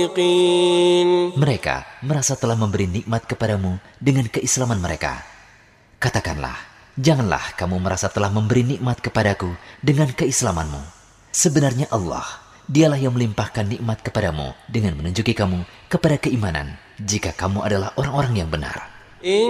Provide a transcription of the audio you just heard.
Mereka merasa telah memberi nikmat kepadamu dengan keislaman mereka. Katakanlah, janganlah kamu merasa telah memberi nikmat kepadaku dengan keislamanmu. Sebenarnya Allah, dialah yang melimpahkan nikmat kepadamu dengan menunjuki kamu kepada keimanan jika kamu adalah orang-orang yang benar.